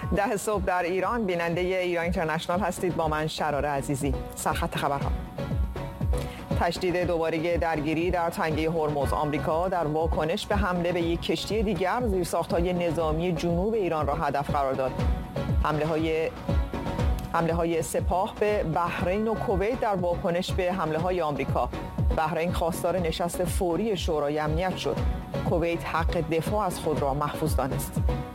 ده صبح در ایران بیننده ایران اینترنشنال هستید. با من شراره عزیزی. سرخط خبرها. تشدید دوباره درگیری در تنگه هرمز. آمریکا در واکنش به حمله به یک کشتی دیگر زیرساخت‌های نظامی جنوب ایران را هدف قرار داد. حمله‌های سپاه به بحرین و کویت در واکنش به حمله‌های آمریکا. بحرین خواستار نشست فوری شورای امنیت شد. کویت حق دفاع از خود را محفوظ دانست.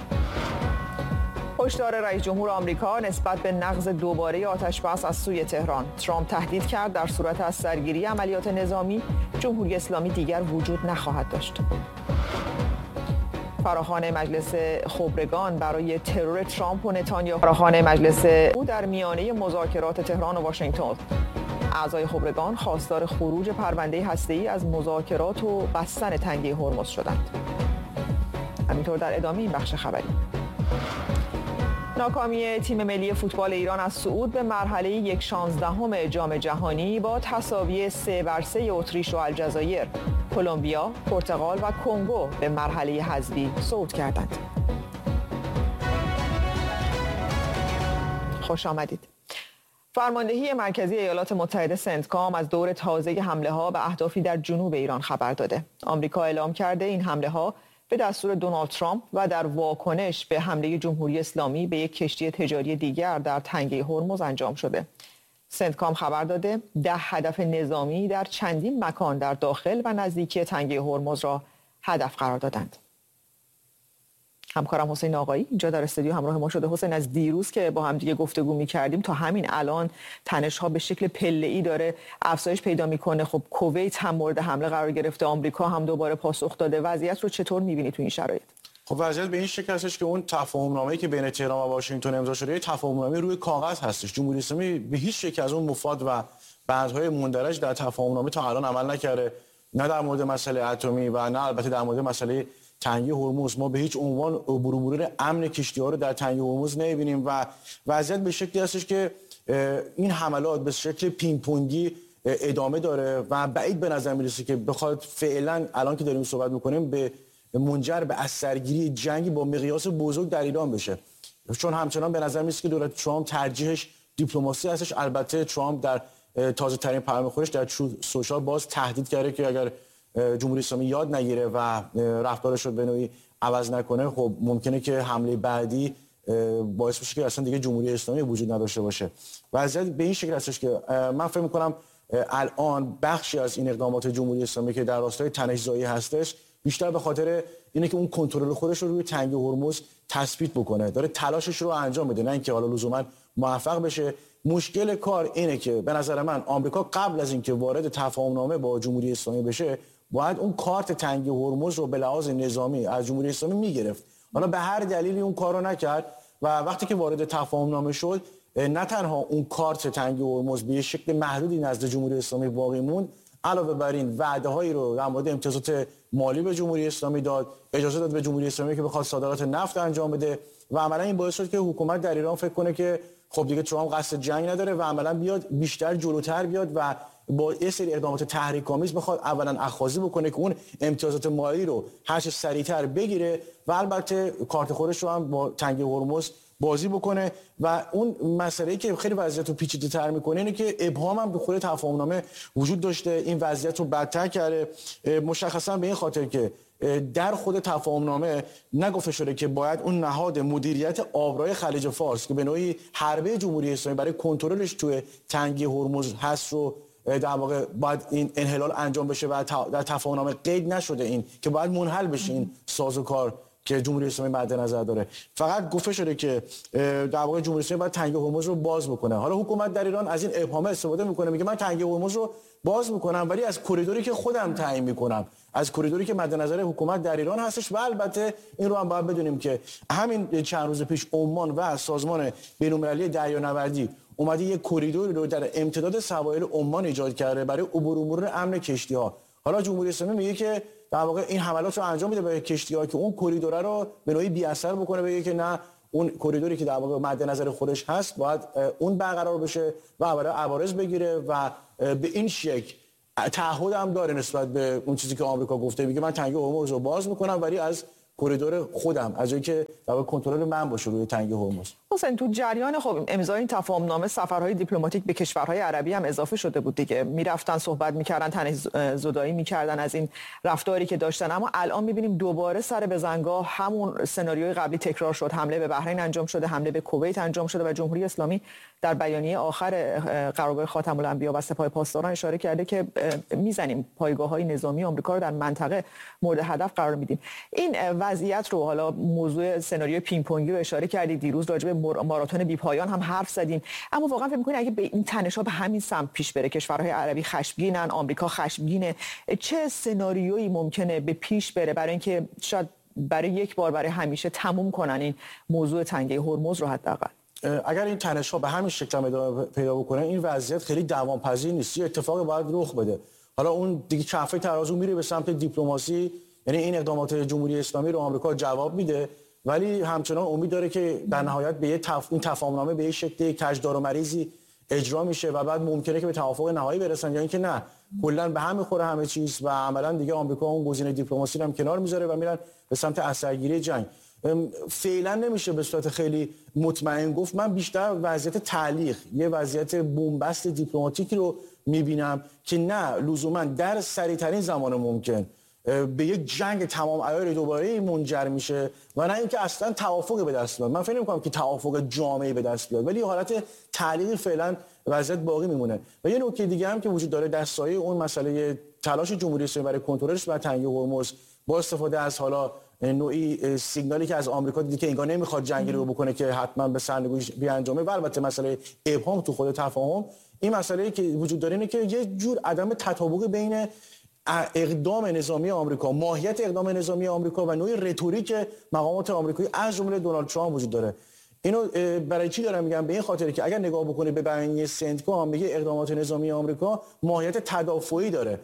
هشدار رئیس جمهور آمریکا نسبت به نقض دوباره آتش‌بس از سوی تهران. ترامپ تهدید کرد در صورت از سرگیری عملیات نظامی جمهوری اسلامی دیگر وجود نخواهد داشت. فراخوان مجلس خبرگان برای ترور ترامپ و نتانیاهو. فراخوان مجلس او در میانه مذاکرات تهران و واشنگتن. اعضای خبرگان خواستار خروج پرونده هسته‌ای از مذاکرات و بستن تنگه هرمز شدند. همینطور در ادامه این بخش خبری. ناکامی تیم ملی فوتبال ایران از صعود به مرحله 1/16 جام جهانی با تساوی 3-3 اتریش و الجزایر، کلمبیا، پرتغال و کنگو به مرحله حذفی صعود کردند. خوش آمدید. فرماندهی مرکزی ایالات متحده سنتکام از دور تازه حمله‌ها به اهدافی در جنوب ایران خبر داده. آمریکا اعلام کرده این حمله‌ها به دستور دونالد ترامپ و در واکنش به حمله جمهوری اسلامی به یک کشتی تجاری دیگر در تنگه هرمز انجام شده. سنتکام خبر داده 10 هدف نظامی در چندین مکان در داخل و نزدیکی تنگه هرمز را هدف قرار دادند. همکارم حسین آقایی اینجا در استودیو همراه ما شده. حسین، از دیروز که با هم دیگه گفتگو می‌کردیم تا همین الان تنش‌ها به شکل پله‌ای داره افزایش پیدا می‌کنه. خب کویت هم مورد حمله قرار گرفته، آمریکا هم دوباره پاسخ داده. وضعیت رو چطور می‌بینی تو این شرایط؟ خب وضعیت به این شکل هستش که اون تفاهم‌نامه‌ای که بین تهران و واشنگتن امضا شده، یه تفاهم‌نامه روی کاغذ هستش. جمهوری اسلامی به هیچ یک از اون مفاد و بندهای مندرج در تفاهم‌نامه تا الان عمل نکرده، نه در مورد مسئله اتمی و نه البته در مورد مسئله تنگه هرمز. ما به هیچ عنوان عبور امن کشتی‌ها رو در تنگه هرمز نمی‌بینیم و وضعیت به شکلی هستش که این حملات به شکل پینگ پونگی ادامه داره و بعید به نظر میرسه که بخواد فعلا الان که داریم صحبت می‌کنیم به منجر به اثرگیری جنگی با مقیاس بزرگ در ایران بشه، چون همچنان به نظر میاد که دولت ترامپ ترجیحش دیپلماسی هستش. البته ترامپ در تازه ترین پیام خودش در سوشال باز تهدید کرده که اگر جمهوری اسلامی یاد نگیره و رفتارش رو به نوعی عوض نکنه، خب ممکنه که حمله بعدی باعث بشه که اصلا دیگه جمهوری اسلامی وجود نداشته باشه. وضعیت به این شکل هستش که من فکر می‌کنم الان بخشی از این اقدامات جمهوری اسلامی که در راستای تنش‌زایی هستش بیشتر به خاطر اینه که اون کنترل خودش رو روی تنگه هرمز تثبیت بکنه، داره تلاشش رو انجام بده، نه اینکه حالا لزوما موفق بشه. مشکل کار اینه که به نظر من آمریکا قبل از اینکه وارد تفاهم‌نامه با جمهوری اسلامی بشه باید اون کارت تنگه هرمز رو به لحاظ نظامی از جمهوری اسلامی میگرفت. حالا به هر دلیلی اون کارو نکرد و وقتی که وارد تفاهم‌نامه شد نه تنها اون کارت تنگه هرمز به شکل محدودی نزد جمهوری اسلامی باقی موند، علاوه بر این وعده‌هایی رو در مورد امتیازات مالی به جمهوری اسلامی داد، اجازه داد به جمهوری اسلامی که بخواد صادرات نفت انجام بده و عملا این باعث شد که حکومت در ایران فکر کنه که خب دیگه ترامپ قصد جنگ نداره و عملا بیاد بیشتر جلوتر بیاد و با یه سری اقدامات تحریک‌آمیز بخواد اولا اخاذی بکنه که اون امتیازات مالی رو هر چه سریعتر بگیره و البته کارت خودش رو هم با تنگه هرمز بازی بکنه. و اون مسئله‌ای که خیلی وضعیت رو پیچیده‌تر می‌کنه اینه که ابهام هم به خود تفاهم‌نامه وجود داشته، این وضعیت رو بدتر کرده. مشخصا به این خاطر که در خود تفاهم‌نامه نگفته شده که باید اون نهاد مدیریت آبراه خلیج فارس که به نوعی حربه جمهوری اسلامی برای کنترلش توی تنگه هرمز هست رو در واقع باید این انحلال انجام بشه و در تفاهم‌نامه قید نشده این که باید منحل بشه این سازوکار که جمهوری اسلامی مد نظر داره. فقط گفته شده که در واقع جمهوری اسلامی باید تنگه هرمز رو باز بکنه. حالا حکومت در ایران از این ابهام استفاده میکنه، میگه من تنگه هرمز رو باز میکنم ولی از کریدوری که خودم تعیین میکنم، از کریدوری که مد نظر حکومت در ایران هستش. و البته این رو هم باید بدونیم که همین چند روز پیش عمان و سازمان بین‌المللی دریانوردی اومده یک کریدور رو در امتداد سواحل عمان ایجاد کرده برای عبور امور امن کشتی‌ها. حالا جمهوری اسلامی میگه که در واقع این حملات رو انجام میده به کشتی‌ها که اون کریدور رو به نوعی بی‌اثر بکنه، بگه که نه اون کریدوری که در واقع مد نظر خودش هست باید اون برقرار بشه و برای عوارض بگیره و به این شکل تعهد هم داره نسبت به اون چیزی که آمریکا گفته، میگه من تنگه هرمز رو باز میکنم ولی از کریدور خودم، از جایی که در کنترل من باشه روی تنگه هرمز. حسین تو جریان خب امضای این تفاهم نامه سفرهای دیپلماتیک به کشورهای عربی هم اضافه شده بود دیگه، میرفتن صحبت میکردن، تنزدایی میکردن از این رفتاری که داشتن، اما الان میبینیم دوباره سر بزنگاه همون سناریوی قبلی تکرار شد. حمله به بحرین انجام شده، حمله به کویت انجام شده و جمهوری اسلامی در بیانیه آخر قرارگاه خاتم الانبیا و سپاه پاسداران اشاره کرده که میزنیم پایگاه‌های نظامی آمریکا رو در منطقه مورد هدف قرار میدیم. این وضعیت رو، حالا موضوع سناریوی پینگ پونگی رو اشاره کردید، دیروز راجع به ماراتون بی پایان هم حرف زدیم، اما واقعا فکر می‌کنید اگه به این تنش‌ها به همین سمت پیش بره، کشورهای عربی خشمگینن، آمریکا خشمگینه، چه سناریویی ممکنه به پیش بره برای اینکه شاید برای یک بار برای همیشه تموم کنن این موضوع تنگه هرمز رو؟ حداقل اگر این تنش‌ها به همین شکل ادامه پیدا بکنه، این وضعیت خیلی دوام‌پذیر نیست، یه اتفاقی باید رخ بده. حالا اون دیگه کفه ترازو میره به سمت دیپلماسی، یعنی این اقدامات جمهوری اسلامی رو آمریکا جواب میده، ولی همچنان امید داره که در نهایت به این تفاهمنامه به این شکل کجدار و مریضی اجرا میشه و بعد ممکنه که به توافق نهایی برسن، یا اینکه نه کلا به هم میخوره همه چیز و عملا دیگه آمریکا اون گزینه دیپلماسی رو هم کنار میذاره و میرن به سمت اثرگیری جنگ. فعلا نمیشه به صورت خیلی مطمئن گفت. من بیشتر وضعیت تعلیق، یه وضعیت بنبست دیپلماتیکی رو میبینم که نه لزوما در سریع‌ترین زمان ممکن به یک جنگ تمام عیار دوباره منجر میشه و نه اینکه اصلا توافق به دست بیاد. من فکر نمی‌کنم که توافق جامعی به دست بیاد، ولی حالت تعلیق فعلا وضعیت باقی میمونه. و یه نکته دیگه هم که وجود داره در سایه اون مسئله تلاش جمهوری اسلامی برای کنترلش و تنگه هرمز با استفاده از حالا نوعی سیگنالی که از آمریکا دیدی که انگار نمیخواد جنگی رو بکنه که حتما به سرنگونی بیانجامه، و البته مسئله ابهام تو خود تفاهم، این مسئله که وجود داره اینه که یه جور عدم تطابق بین اقدام نظامی آمریکا، ماهیت اقدام نظامی آمریکا و نوعی رتوریک مقامات آمریکایی از جمله دونالد ترامپ وجود داره. اینو برای چی دارم میگم؟ به این خاطر که اگر نگاه بکنید به بیانیه سنتکام، میگه اقدامات نظامی آمریکا ماهیت تدافعی داره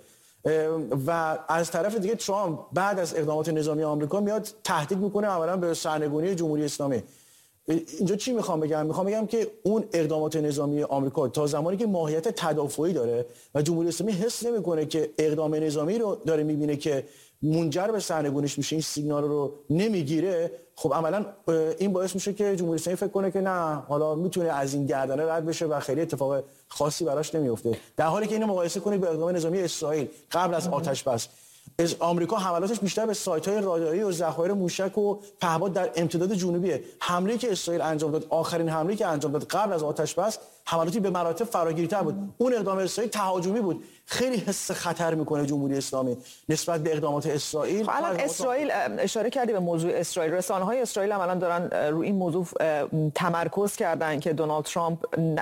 و از طرف دیگه ترامپ بعد از اقدامات نظامی آمریکا میاد تهدید میکنه اولا به سرنگونی جمهوری اسلامی. اینجا چی میخوام بگم؟ میخوام بگم که اون اقدامات نظامی آمریکا تا زمانی که ماهیت تدافعی داره و جمهوری اسلامی حس نمیکنه که اقدام نظامی رو داره میبینه که منجر به سرنگونیش میشه، این سیگنال رو نمیگیره، خب عملا این باعث میشه که جمهوری اسلامی فکر کنه که نه حالا میتونه از این گردنه رد بشه و خیلی اتفاق خاصی براش نمیفته. در حالی که اینو مقایسه کنید با اقدام نظامی اسرائیل قبل از آتش بس، آمریکا حملاتش بیشتر به سایت‌های راداری و ذخایر موشک و پهپاد در امتداد جنوبیه. حمله‌ای که اسرائیل انجام داد، آخرین حمله‌ای که انجام داد قبل از آتش بس، حملاتی به مراتب فراگیرتر بود. اون اقدام اسرائیل تهاجمی بود. خیلی حس خطر میکنه جمهوری اسلامی نسبت به اقدامات اسرائیل. الان اسرائیل اشاره کردی به موضوع اسرائیل، رسانه‌های اسرائیل هم الان دارن روی این موضوع تمرکز کردن که دونالد ترامپ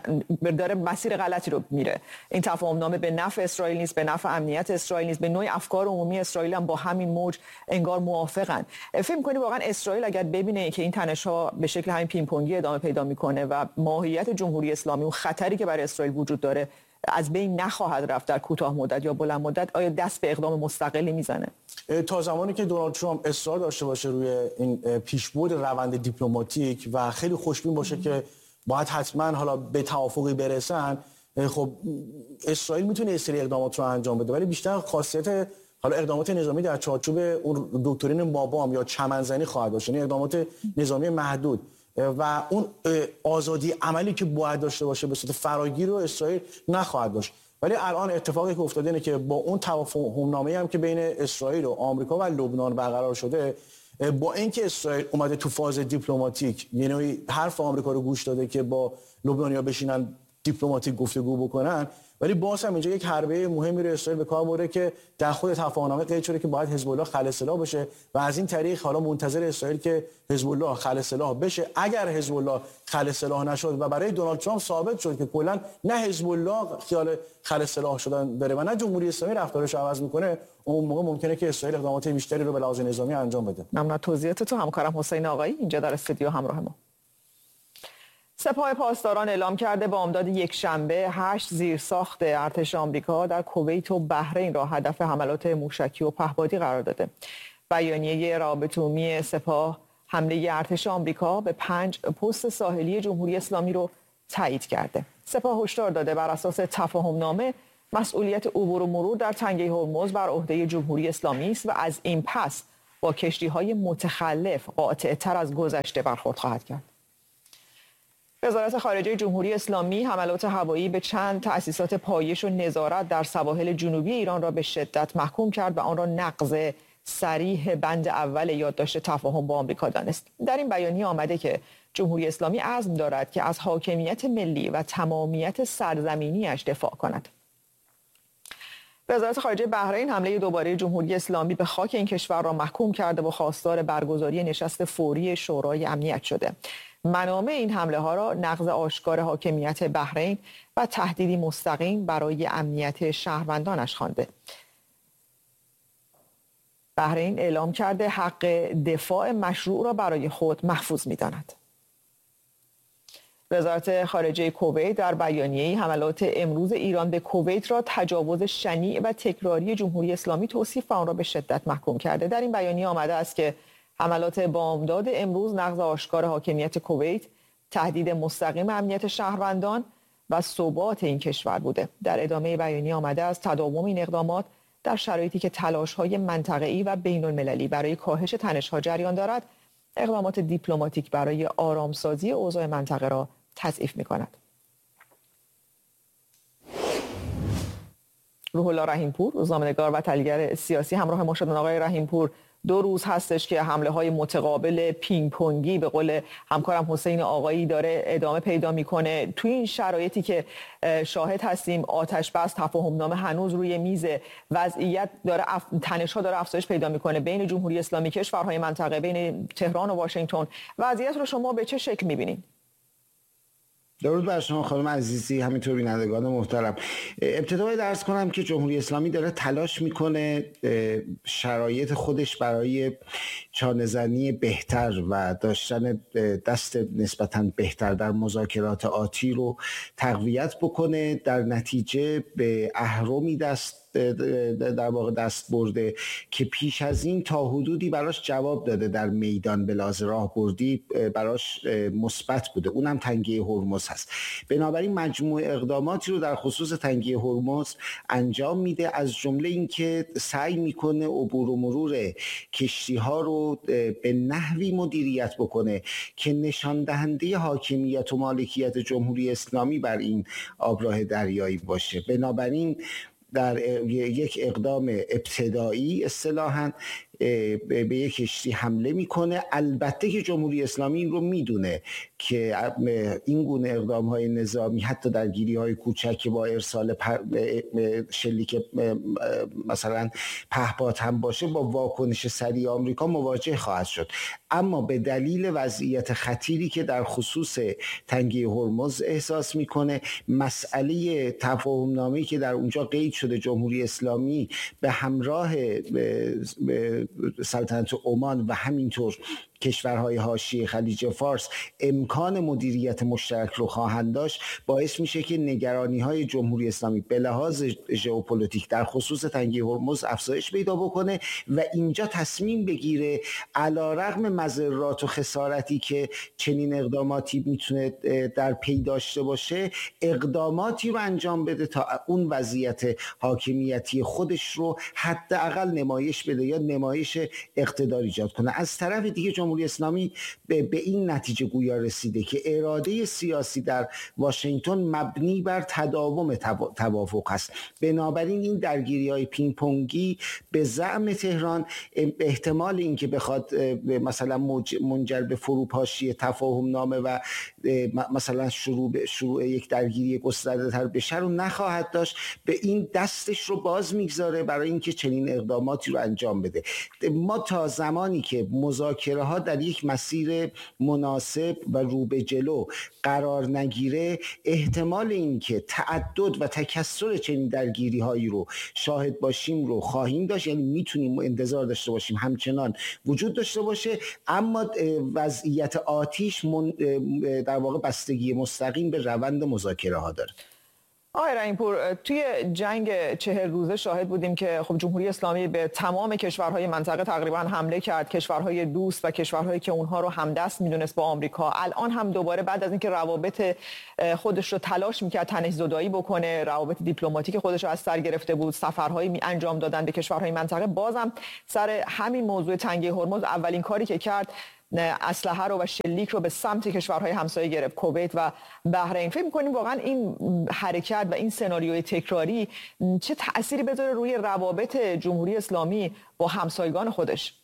داره مسیر غلطی رو میره. این تفاهمنامه به نفع اسرائیل نیست، به نفع امنیت اسرائیل نیست، به نوعی افکار عمومی اسرائیل هم با همین موج انگار موافقن. فکر می‌کنی واقعا اسرائیل اگر ببینه که این تنش‌ها به شکل همین پینگ پونگی ادامه پیدا میکنه و ماهیت جمهوری اسلامی، اون خطری که برای اسرائیل وجود داره از بین نخواهد رفت در کوتاه مدت یا بلند مدت، آیا دست به اقدام مستقلی میزنه؟ تا زمانی که دونالد ترامپ اصرار داشته باشه روی این پیشبرد روند دیپلماتیک و خیلی خوشبین باشه که باید حتما حالا به توافقی برسن، خب اسرائیل میتونه این سری اقدامات رو انجام بده، ولی بیشتر خاصیت حالا اقدامات نظامی در چارچوب اون دکترین مابام یا چمنزنی خواهد داشت، یعنی اقدامات نظامی محدود و اون آزادی عملی که باید داشته باشه به صورت فراگیر رو اسرائیل نخواهد داشت. ولی الان اتفاقی که افتاده اینه که با اون توافقنامه‌ای هم که بین اسرائیل و آمریکا و لبنان برقرار شده، با اینکه اسرائیل اومده تو فاز دیپلماتیک، یعنی حرف آمریکا رو گوش داده که با لبنانی‌ها بشینن دیپلماتیک گفتگو بکنن، ولی باز هم اینجا یک حربه مهمی رو اسرائیل به کار برده که در خود تفاهمنامه قید شده که باید حزب الله خلع سلاح بشه و از این طریق حالا منتظر اسرائیل که حزب الله خلع سلاح بشه. اگر حزب الله خلع سلاح نشد و برای دونالد ترامپ ثابت شد که کلا نه حزب الله خیال خلع سلاح شدن داره و نه جمهوری اسلامی رفتارش عوض میکنه، اون موقع ممکنه که اسرائیل اقدامات بیشتری رو به لحاظ نظامی انجام بده. ممنون توضیحات تو همکارم حسین آقایی اینجا در استودیو همراه ما. سپاه پاسداران اعلام کرده بامداد یکشنبه 8 زیرساخت ارتش آمریکا در کویت و بحرین را هدف حملات موشکی و پهپادی قرار داده. بیانیه روابط عمومی سپاه حمله ارتش آمریکا به 5 پست ساحلی جمهوری اسلامی رو تایید کرده. سپاه هشدار داده بر اساس تفاهمنامه مسئولیت عبور و مرور در تنگه هرمز بر عهده جمهوری اسلامی است و از این پس با کشتی‌های متخلف قاطع‌تر از گذشته برخورد خواهد کرد. وزارت خارجه جمهوری اسلامی حملات هوایی به چند تأسیسات پایش و نظارت در سواحل جنوبی ایران را به شدت محکوم کرد و آن را نقض صریح بند اول یادداشت تفاهم با آمریکا دانست. در این بیانیه آمده که جمهوری اسلامی عزم دارد که از حاکمیت ملی و تمامیت سرزمینی‌اش دفاع کند. وزارت خارجه بحرین حمله دوباره جمهوری اسلامی به خاک این کشور را محکوم کرده و خواستار برگزاری نشست فوری شورای امنیت شده. منامع این حمله ها را نقض آشکار حاکمیت بحرین و تهدیدی مستقیم برای امنیت شهروندانش خوانده. بحرین اعلام کرده حق دفاع مشروع را برای خود محفوظ می‌داند. وزارت خارجه کویت در بیانیه‌ای حملات امروز ایران به کویت را تجاوز شنیع و تکراری جمهوری اسلامی توصیف و آن را به شدت محکوم کرده. در این بیانیه آمده است که حملات بامداد امروز نقض آشکار حاکمیت کویت، تهدید مستقیم امنیت شهروندان و ثبات این کشور بوده. در ادامه بیانیه آمده است تداوم این اقدامات در شرایطی که تلاش‌های منطقه‌ای و بین‌المللی برای کاهش تنش‌ها جریان دارد، اقدامات دیپلماتیک برای آرامسازی اوضاع منطقه را تضعیف می‌کند. روح الله رحیمپور، روزنامه‌نگار و تحلیلگر سیاسی همراه ما شدن. آقای رحیمپور، 2 روز هستش که حمله‌های متقابل پینگ پونگی به قول همکارم حسین آقایی داره ادامه پیدا میکنه. توی این شرایطی که شاهد هستیم آتش بس تفاهمنامه هنوز روی میز، وضعیت داره تنش‌ها داره افزایش پیدا میکنه بین جمهوری اسلامی، کشورهای منطقه، بین تهران و واشنگتن. وضعیت رو شما به چه شکل میبینید؟ درود بر شما خانم عزیزی، همینطور بینندگان محترم. ابتدا باید عرض کنم که جمهوری اسلامی داره تلاش میکنه شرایط خودش برای چانه‌زنی بهتر و داشتن دست نسبتاً بهتر در مذاکرات آتی رو تقویت بکنه. در نتیجه به اهرمی در واقع دست برده که پیش از این تا حدودی براش جواب داده، در میدان به لحاظ راهبردی براش مثبت بوده، اونم تنگه هرمز هست. بنابراین مجموع اقداماتی رو در خصوص تنگه هرمز انجام میده، از جمله اینکه سعی میکنه عبور و مرور کشتی ها رو به نحوی مدیریت بکنه که نشان دهنده حاکمیت و مالکیت جمهوری اسلامی بر این آبراه دریایی باشه. بنابراین در یک اقدام ابتدایی اصطلاحاً به یک کشتی حمله میکنه. البته که جمهوری اسلامی این رو میدونه که این گونه اقدام‌های نظامی حتی درگیری‌های کوچک با ارسال شلیک مثلا پهپاد هم باشه با واکنش سریع آمریکا مواجه خواهد شد، اما به دلیل وضعیت خطیری که در خصوص تنگه هرمز احساس میکنه، مسئله تفاهم‌نامه‌ای که در اونجا قید شده جمهوری اسلامی به همراه سلطنت عمان و همینطور کشورهای حاشیه خلیج فارس امکان مدیریت مشترک رو خواهند داشت، باعث میشه که نگرانی‌های جمهوری اسلامی به لحاظ ژئوپلیتیک در خصوص تنگه هرمز افزایش پیدا بکنه و اینجا تصمیم بگیره علیرغم مضرات و خسارتی که چنین اقداماتی میتونه در پی داشته باشه، اقداماتی رو انجام بده تا اون وضعیت حاکمیتی خودش رو حداقل نمایش بده یا نمایش اقتدار ایجاد کنه. از طرف دیگه جمهوری اسلامی به این نتیجه گویا رسیده که اراده سیاسی در واشنگتن مبنی بر تداوم توافق است. بنابراین این درگیری‌های پینگ پونگی به زعم تهران احتمال اینکه بخواد مثلا منجر به فروپاشی تفاهم‌نامه و مثلا شروع یک درگیری گسترده‌تر بشه رو نخواهد داشت. به این دستش رو باز میگذاره برای اینکه چنین اقداماتی رو انجام بده. ما تا زمانی که مذاکره ها در یک مسیر مناسب و رو به جلو قرار نگیره، احتمال اینکه تعدد و تکثر چنین درگیری هایی رو شاهد باشیم رو خواهیم داشت، یعنی میتونیم انتظار داشته باشیم همچنان وجود داشته باشه، اما وضعیت آتیش در واقع بستگی مستقیم به روند مذاکره ها داره. آقای رحیم‌پور، توی جنگ 40 روزه شاهد بودیم که خب جمهوری اسلامی به تمام کشورهای منطقه تقریبا حمله کرد، کشورهای دوست و کشورهایی که اونها رو همدست میدونست با آمریکا. الان هم دوباره بعد از اینکه روابط خودش رو تلاش میکرد تنش زدایی بکنه، روابط دیپلماتیک خودش رو از سر گرفته بود، سفرهایی انجام دادن به کشورهای منطقه، بازم سر همین موضوع تنگه هرمز اولین کاری که کرد اسلحه رو و شلیک رو به سمت کشورهای همسایه گرفت، کویت و بحرین. فکر می‌کنیم واقعا این حرکت و این سناریوی تکراری چه تأثیری بذاره روی روابط جمهوری اسلامی با همسایگان خودش؟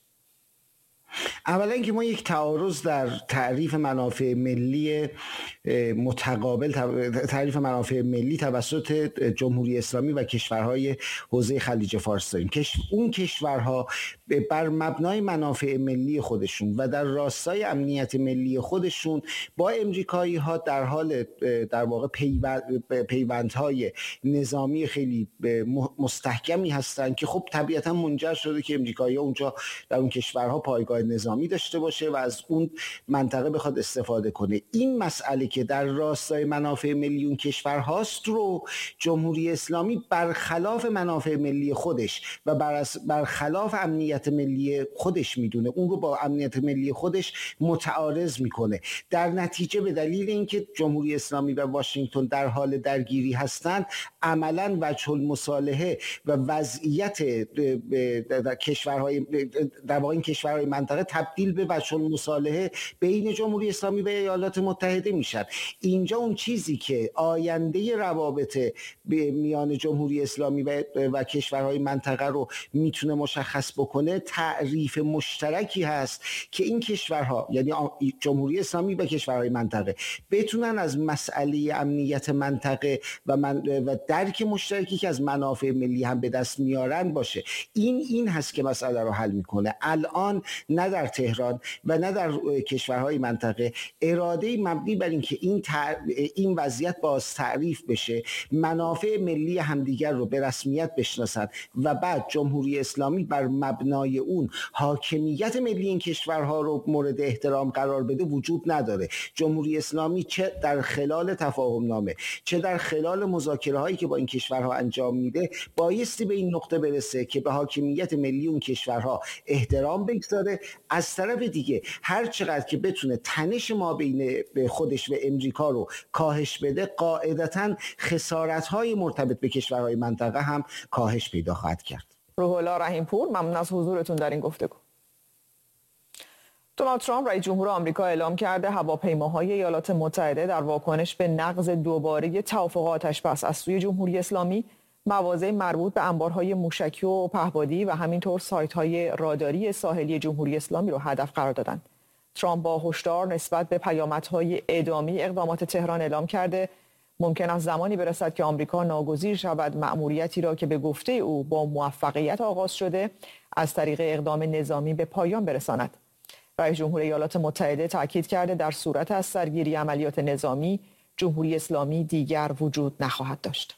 اولا که ما یک تعارض در تعریف منافع ملی متقابل، تعریف منافع ملی توسط جمهوری اسلامی و کشورهای حوزه خلیج فارس داریم. اون کشورها بر مبنای منافع ملی خودشون و در راستای امنیت ملی خودشون با امریکایی ها در حال در واقع پیوندهای نظامی خیلی مستحکمی هستند که خب طبیعتا منجر شده که امریکایی ها اونجا در اون کشورها پایگاه نظامی داشته باشه و از اون منطقه بخواد استفاده کنه. این مسئله که در راستای منافع ملی اون کشورهاست رو جمهوری اسلامی برخلاف منافع ملی خودش و برخلاف امنیت ملی خودش میدونه، اون رو با امنیت ملی خودش متعارض میکنه. در نتیجه به دلیل اینکه جمهوری اسلامی و واشنگتن در حال درگیری هستند، عملاً وجه المصالحه و وضعیت کشورهای در واقع این کشورهای منطقه تبدیل به وجه المصالحه بین جمهوری اسلامی و ایالات متحده میشن. اینجا اون چیزی که آینده روابط میان جمهوری اسلامی و کشورهای منطقه رو میتونه مشخص بکنه، تعریف مشترکی هست که این کشورها، یعنی جمهوری اسلامی و کشورهای منطقه، بتونن از مسئله امنیت منطقه و درک مشترکی که از منافع ملی هم به دست میارن باشه. این هست که مسئله رو حل میکنه. الان نه در تهران و نه در کشورهای منطقه اراده مبنی بر اینکه این وضعیت باز تعریف بشه، منافع ملی همدیگر رو به رسمیت بشناسن و بعد جمهوری اسلامی بر مبنای اون حاکمیت ملی این کشورها رو مورد احترام قرار بده وجود نداره. جمهوری اسلامی چه در خلال تفاهم نامه چه در خلال مذاکره هایی که با این کشورها انجام میده بایستی به این نقطه برسه که به حاکمیت ملی اون کشورها احترام بگذاره. از طرف دیگه هر چقدر که بتونه تنش ما بین خودش و امریکا رو کاهش بده، قاعدتاً خسارت‌های مرتبط به کشورهای منطقه هم کاهش پیدا خواهد کرد. روح الله رحیم‌پور، ممنون از حضورتون در این گفتگو. دونالد ترامپ رئیس جمهور آمریکا اعلام کرده هواپیماهای ایالات متحده در واکنش به نقض دوباره توافق آتش‌بس از سوی جمهوری اسلامی مواضع مربوط به انبارهای موشکی و پهپادی و همینطور سایت‌های راداری ساحلی جمهوری اسلامی رو هدف قرار دادند. ترامپ با هشدار نسبت به پیامدهای ادامه اقدامات تهران اعلام کرده ممکن است زمانی برسد که آمریکا ناگزیر شود مأموریتی را که به گفته او با موفقیت آغاز شده از طریق اقدام نظامی به پایان برساند. رئیس جمهور ایالات متحده تاکید کرده در صورت از سرگیری عملیات نظامی جمهوری اسلامی دیگر وجود نخواهد داشت.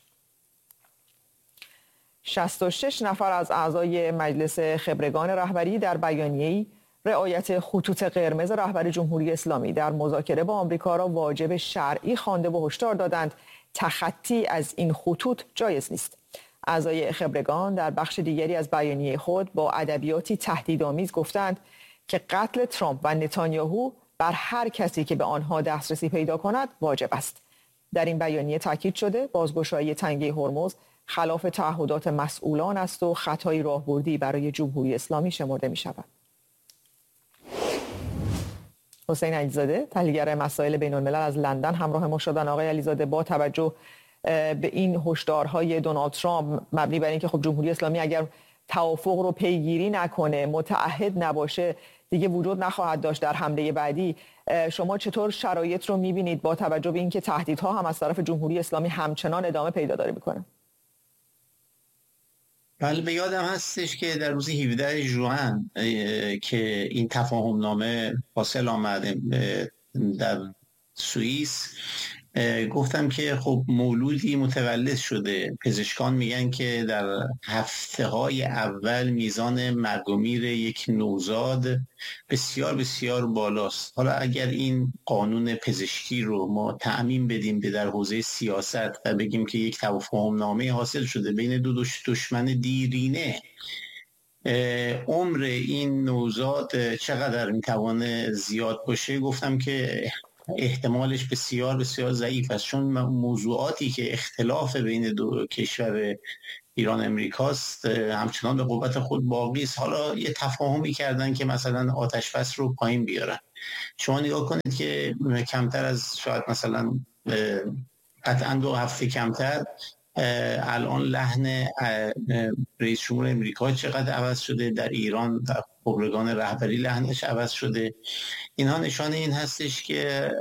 66 نفر از اعضای مجلس خبرگان رهبری در بیانیه‌ای رعایت خطوط قرمز رهبر جمهوری اسلامی در مذاکره با آمریکا را واجب شرعی خوانده و هشدار دادند تخطی از این خطوط جایز نیست. اعضای خبرگان در بخش دیگری از بیانیه خود با ادبیاتی تهدیدآمیز گفتند که قتل ترامپ و نتانیاهو بر هر کسی که به آنها دسترسی پیدا کند واجب است. در این بیانیه تاکید شده بازگشایی تنگه هرمز خلاف تعهدات مسئولان است و خطای راهبردی برای جمهوری اسلامی شمرده می شود. حسین علیزاده، تحلیلگر مسائل بین الملل از لندن همراه ما شدن. آقای علیزاده، با توجه به این هشدارهای دونالد ترامپ مبنی بر اینکه خب جمهوری اسلامی اگر توافق رو پیگیری نکنه، متعهد نباشه، دیگه وجود نخواهد داشت در حمله بعدی، شما چطور شرایط رو می‌بینید با توجه به اینکه تهدیدها هم از طرف جمهوری اسلامی همچنان ادامه پیدا داره می‌کنه؟ بله، به یادم هستش که در روز 17 ژوئن که این تفاهم نامه حاصل آمد در سوئیس، گفتم که خب مولودی متولد شده. پزشکان میگن که در هفته‌های اول میزان مرگ و میر یک نوزاد بسیار بسیار بالاست. حالا اگر این قانون پزشکی رو ما تعمیم بدیم به در حوزه سیاست و بگیم که یک تفاهم نامه حاصل شده بین دو دشمن دیرینه، عمر این نوزاد چقدر میتوانه زیاد باشه؟ گفتم که احتمالش بسیار بسیار ضعیف است، چون موضوعاتی که اختلاف بین دو کشور ایران امریکاست همچنان به قوت خود باقی است. حالا یه تفاهمی کردن که مثلا آتش بس رو پایین بیارن. شما نگاه کنید که کمتر از شاید مثلا قطعا 2 هفته کمتر الان لحن رئیس جمهور امریکا چقدر عوض شده، در ایران در خبرگان رهبری لحنش عوض شده. اینها نشانه این هستش که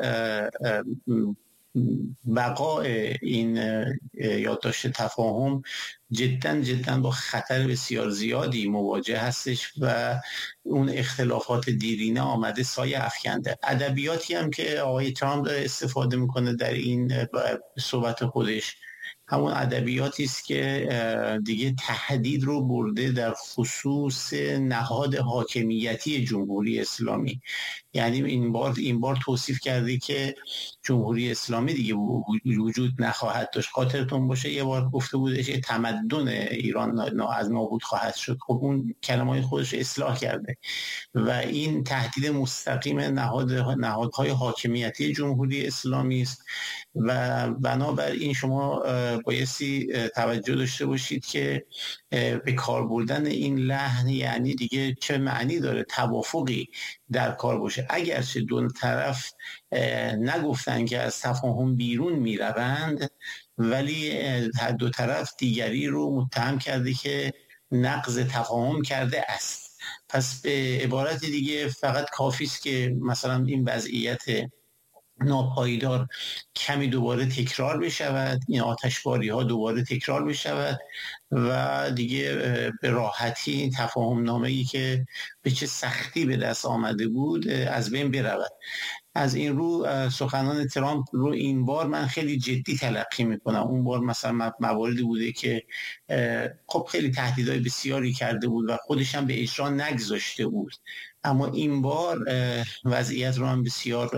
بقای این یادداشت تفاهم جدا جدا با خطر بسیار زیادی مواجه هستش و اون اختلافات دیرینه آمده سایه افکنده. ادبیاتی هم که آقای ترامپ استفاده میکنه در این صحبت خودش همون ادبیاتی است که دیگه تهدید رو برده در خصوص نهاد حاکمیتی جمهوری اسلامی. یعنی این بار توصیف کرده که جمهوری اسلامی دیگه وجود نخواهد داشت. خاطرتون باشه یه بار گفته بودش که تمدن ایران از نابود خواهد شد. خب اون کلمات خودش اصلاح کرده و این تهدید مستقیم نهادهای حاکمیتی جمهوری اسلامی است و بنابراین شما بایستی توجه داشته باشید که به کار بردن این لحن یعنی دیگه چه معنی داره توافقی در کار باشه. اگرچه دو طرف نگفتن که از تفاهم بیرون میروند، ولی هر دو طرف دیگری رو متهم کرده که نقض تفاهم کرده است. پس به عبارت دیگه فقط کافی است که مثلا این وضعیت ناپایدار کمی دوباره تکرار بشود، این آتشباری ها دوباره تکرار بشود و دیگه به راحتی این تفاهم نامه‌ای که به چه سختی به دست آمده بود از بین برود. از این رو سخنان ترامپ رو این بار من خیلی جدی تلقی میکنم. اون بار مثلا مواردی بوده که خب خیلی تهدیدهای بسیاری کرده بود و خودش هم به اجرا نگذاشته بود، اما این بار وضعیت رو هم بسیار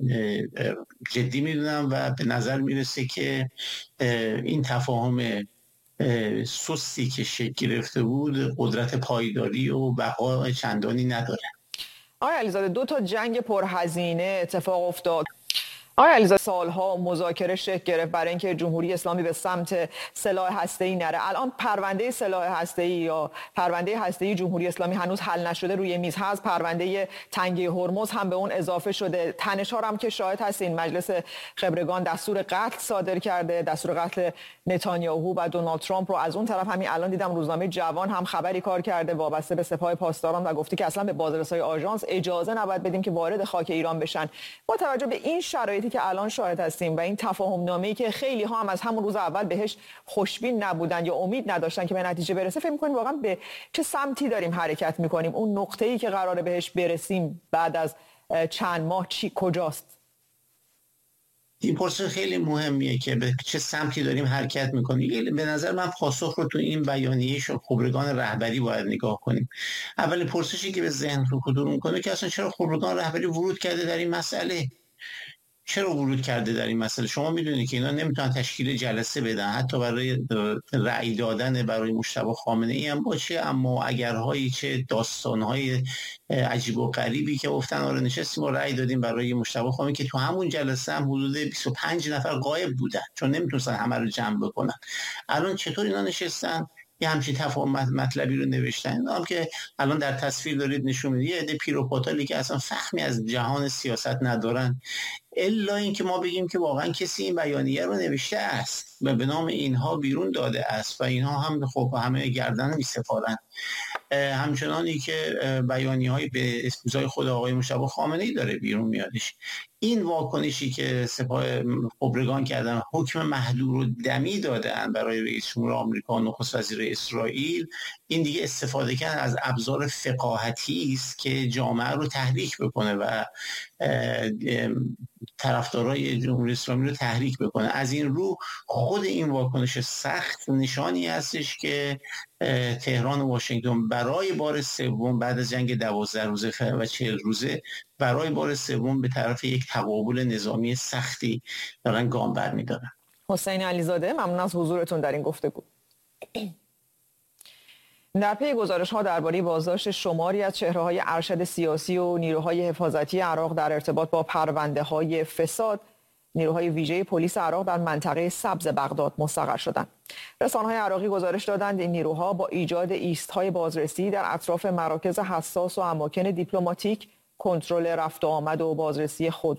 جدی میدونم و به نظر میرسه که این تفاهم سستی که شکل گرفته بود قدرت پایداری و بقا چندانی نداره. آقای علیزاده 2 جنگ پرهزینه اتفاق افتاد. آقای علیزاده سالها مذاکره شکل گرفت برای اینکه جمهوری اسلامی به سمت سلاح هسته‌ای نره. الان پرونده سلاح هسته‌ای یا پرونده هسته‌ای جمهوری اسلامی هنوز حل نشده روی میز هست. پرونده تنگه هرمز هم به اون اضافه شده. تنش‌ها هم که شاهد هستین مجلس خبرگان دستور قتل صادر کرده، دستور قتل نتانیاهو و دونالد ترامپ رو. از اون طرف همین الان دیدم روزنامه جوان هم خبری کار کرده وابسته به سپاه پاسداران و گفته که اصلا به بازرسای آژانس اجازه نباید بدیم که وارد خاک ایران بشن. با توجه به این شرایطی که الان شاهد هستیم و این تفاهم نامه‌ای که خیلی ها هم از همون روز اول بهش خوشبین نبودن یا امید نداشتن که به نتیجه برسه، فکر می‌کنید واقعا به چه سمتی داریم حرکت می‌کنیم؟ اون نقطه‌ای که قراره بهش برسیم بعد از چند ماه کجاست؟ این پرسش خیلی مهمیه که به چه سمتی داریم حرکت میکنیم. به نظر من پاسخ رو تو این بیانیه خبرگان رهبری باید نگاه کنیم. اولین پرسشی که به ذهن رو خطور میکنه که اصلا چرا خبرگان رهبری ورود کرده در این مسئله؟ چرا ورود کرده در این مسئله؟ شما میدونید که اینا نمیتونن تشکیل جلسه بدن، حتی برای رأی دادن برای مجتبی خامنه‌ای هم باشه، اما اگرهایی چه داستانهای عجیب و غریبی که گفتن آره نشستیم و رأی دادیم برای مجتبی خامنه‌ای که تو همون جلسه هم حدود 25 نفر غایب بودن چون نمیتونستن همه رو جمع بکنن. الان چطور اینا نشستن یه همچین تفاهم مطلبی رو نوشتن؟ هم که الان در تصویر دارید نشون میدید یه عده پیروپاتالی که اصلا فهمی از جهان سیاست ندارن، الا اینکه ما بگیم که واقعا کسی این بیانیه رو نوشته است و به نام اینها بیرون داده است و اینها هم خب همه گردن می‌سپارن. همچنانی که بیانیه‌های به اسمای خود آقای مجتبی خامنه‌ای داره بیرون میادش. این واکنشی که سپاه خبرگان کردن، حکم محدود و دمی دادن برای رئیس جمهور آمریکا و نخست وزیر اسرائیل، این دیگه استفاده کردن از ابزار فقاهتی است که جامعه رو تحریک بکنه و طرفدارای جمهوری اسلامی رو تحریک بکنه. از این رو خود این واکنش سخت نشانی هستش که تهران و واشنگتن برای بار سوم بعد از جنگ 12 روزه و 40 روزه برای بار سوم به طرف یک تقابل نظامی سختی دارن گام برمی‌دارن. حسین علیزاده، ممنون از حضورتون در این گفتگو. در پی گزارش‌ها درباره بازداشت شماری از چهره‌های ارشد سیاسی و نیروهای حفاظتی عراق در ارتباط با پرونده‌های فساد، نیروهای ویژه پلیس عراق در منطقه سبز بغداد مستقر شدند. رسانه‌های عراقی گزارش دادند این نیروها با ایجاد ایست‌های بازرسی در اطراف مراکز حساس و اماکن دیپلماتیک، کنترل رفت و آمد و بازرسی خودرو